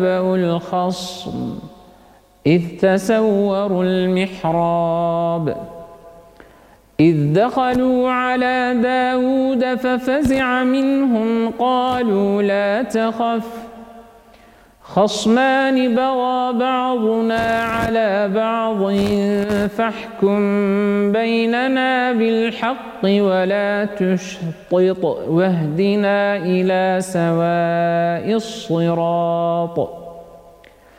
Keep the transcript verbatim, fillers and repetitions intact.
الخصم إذ تسوروا المحراب إذ دخلوا على داود ففزع منهم قالوا لا تخف خصمان بغى بعضنا على بعض فاحكم بيننا بالحق ولا تشطط واهدنا إلى سواء الصراط